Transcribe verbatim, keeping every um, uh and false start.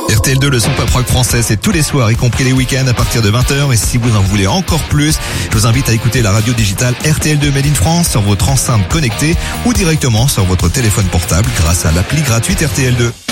R T L deux, le son pop rock français, c'est tous les soirs, y compris les week-ends à partir de vingt heures. Et si vous en voulez encore plus, je vous invite à écouter la radio digitale R T L deux Made in France sur votre enceinte connectée ou directement sur votre téléphone portable grâce à l'appli gratuite R T L deux.